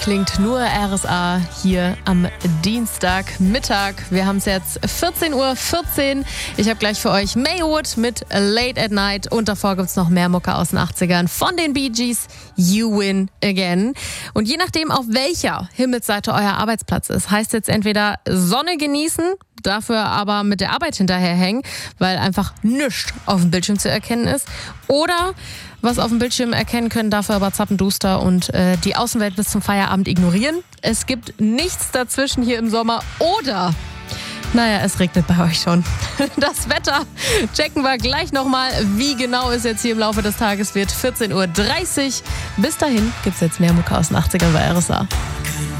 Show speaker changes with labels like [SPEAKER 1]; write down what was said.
[SPEAKER 1] klingt nur RSA hier am Dienstagmittag. Wir haben es jetzt 14:14 Uhr. Ich habe gleich für euch Maywood mit Late at Night und davor gibt es noch mehr Mucke aus den 80ern von den Bee Gees, You Win Again. Und je nachdem, auf welcher Himmelsseite euer Arbeitsplatz ist, heißt jetzt entweder Sonne genießen, dafür aber mit der Arbeit hinterherhängen, weil einfach nichts auf dem Bildschirm zu erkennen ist. Oder was auf dem Bildschirm erkennen können, dafür aber zappenduster und die Außenwelt bis zum Feierabend ignorieren. Es gibt nichts dazwischen hier im Sommer. Oder, naja, es regnet bei euch schon. Das Wetter checken wir gleich nochmal. Wie genau es jetzt hier im Laufe des Tages wird. 14:30 Uhr. Bis dahin gibt es jetzt mehr Mucke aus den 80ern bei RSA.